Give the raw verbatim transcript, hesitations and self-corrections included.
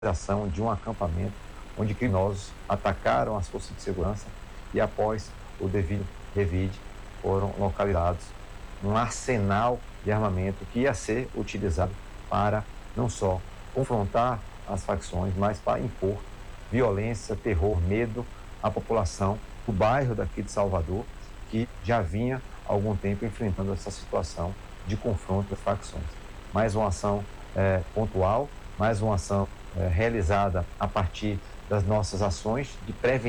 ação de um acampamento onde criminosos atacaram as forças de segurança e, após o devido revide, foram localizados um arsenal de armamento que ia ser utilizado para não só confrontar as facções, mas para impor violência, terror, medo à população do bairro daqui de Salvador, que já vinha há algum tempo enfrentando essa situação de confronto das facções. Mais uma ação eh, pontual, mais uma ação eh, realizada a partir das nossas ações de prevenção